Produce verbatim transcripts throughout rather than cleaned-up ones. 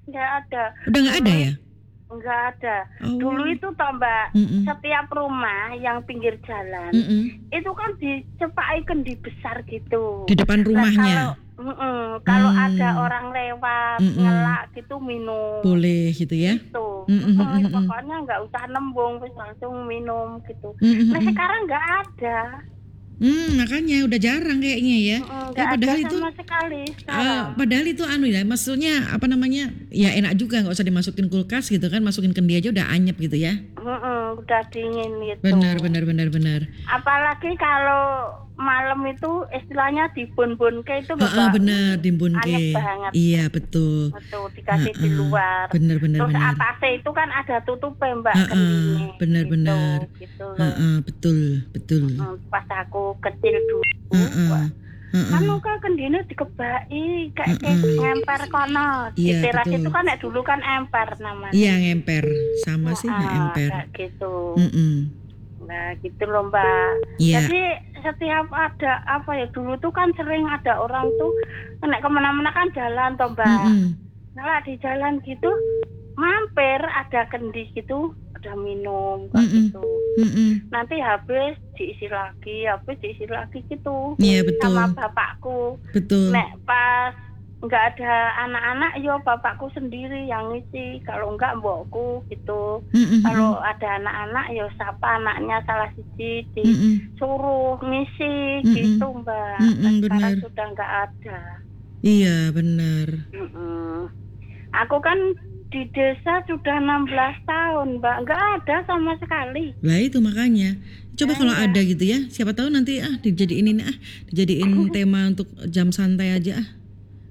nggak ada. Udah nggak ada Dulu ya? nggak ada. Oh. Dulu itu toh Mbak, Mm-mm. setiap rumah yang pinggir jalan Mm-mm. itu kan dicepai kendi besar gitu. Di depan Nah, rumahnya. kalau mm-mm, kalau Hmm. ada orang lewat Mm-mm. ngelak gitu minum. Boleh gitu ya? Gitu. Mm-mm, Mm, mm-mm. pokoknya nggak usah nembung, terus langsung minum gitu. Mm-mm, Nah mm-mm. sekarang nggak ada. Hmm, makanya udah jarang kayaknya ya. Mm, Ya nggak ada padahal itu sama sekali eh, sekarang. padahal itu anu ya, maksudnya apa namanya? Ya enak juga, nggak usah dimasukin kulkas gitu kan, masukin kendi aja udah anyep gitu ya. Mm-mm, udah dingin gitu. Benar, benar, benar, benar. Apalagi kalau malam itu istilahnya dibun-bunke itu nggak Heeh, Mbak? benar Anyep dimbunke. banget. Iya, betul. Betul, dikasih di Heeh, luar. benar, benar, Terus benar. atasnya itu kan ada tutupnya Mbak Heeh, kendine. benar, Gitu, benar. gitu loh. Heeh, betul, betul. Mm, Pas aku kecil dulu, Heeh, wah, heeh. kan muka kendine dikebaki kayak kayak Heeh. ngemper kono. Di Iya, teras betul. itu kan nek dulu kan emper namanya. Iya, ngemper. Sama sih, Heeh, ngemper. kayak gitu. Mm-mm. Nah gitu loh Mbak. Iya. Jadi setiap ada apa ya, dulu tuh kan sering ada orang tuh nek kemana-mana kan jalan toh Mbak. Mm-mm. Nah di jalan gitu mampir ada kendi gitu, ada minum kayak Mm-mm. gitu. Mm-mm. Nanti habis diisi lagi, habis diisi lagi gitu. Iya, betul. Sama bapakku. Betul. Nek pas nggak ada anak-anak, yo bapakku sendiri yang ngisi. Kalau enggak mbokku gitu. Mm-mm. Kalau ada anak-anak, yo siapa anaknya salah siji Mm-mm. disuruh ngisi Mm-mm. gitu Mbak. Mm-mm, Nah, sekarang benar. sudah nggak ada. Iya, benar. Mm-mm. Aku kan di desa sudah enam belas tahun Mbak, nggak ada sama sekali. Lah itu makanya. Coba Nah, kalau iya. ada gitu ya, siapa tahu nanti ah dijadiin ini ah, dijadiin tema untuk jam santai aja ah.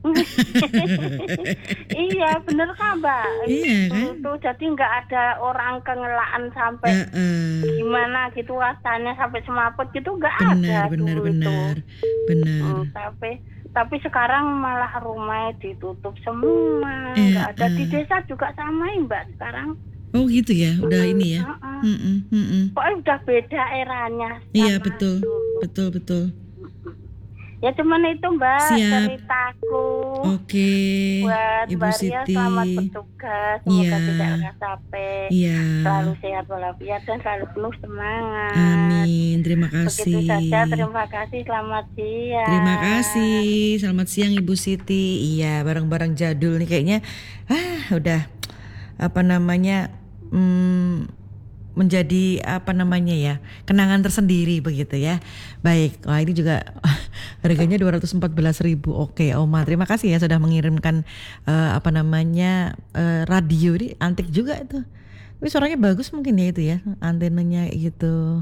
Iya bener kan Mbak. Iya kan? Itu jadi nggak ada orang kengelaan sampai Heeh. gimana gitu rasanya sampai semaput gitu nggak Benar, ada benar, dulu benar. itu. Benar. Hmm, tapi tapi sekarang malah rumahnya ditutup semua, Eh, nggak ada. Di eh. desa juga sama ya Mbak sekarang. Oh gitu ya, udah ini ya. Heeh. Mm-mm, mm-mm. Pokoknya udah beda eranya. Iya sama betul, dulu. betul, betul. Ya cuman itu Mbak Siap. ceritaku. Oke, Buat Ibu Mbak Ria Siti. selamat bertugas, semoga Iya. tidak lekas capek, Iya. selalu sehat walafiat dan selalu penuh semangat. Amin. Terima Begitu kasih. saja, terima kasih, selamat siang. Terima kasih. Selamat siang Ibu Siti. Iya, barang-barang jadul nih kayaknya ah udah apa namanya hmm, menjadi apa namanya ya, kenangan tersendiri begitu ya. Baik, wah ini juga harganya dua ratus empat belas ribu. Oke, Oma, terima kasih ya sudah mengirimkan eh, apa namanya eh, radio ini antik juga itu. Tapi suaranya bagus mungkin ya itu ya, antenanya gitu.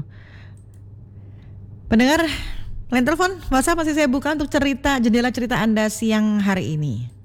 Pendengar, line telepon WhatsApp masih saya buka untuk cerita jendela cerita Anda siang hari ini.